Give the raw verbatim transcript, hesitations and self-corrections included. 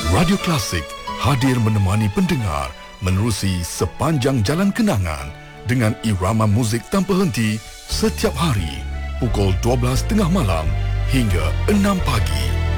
Radio Klasik hadir menemani pendengar menerusi sepanjang jalan kenangan dengan irama muzik tanpa henti setiap hari pukul dua belas tengah malam hingga enam pagi.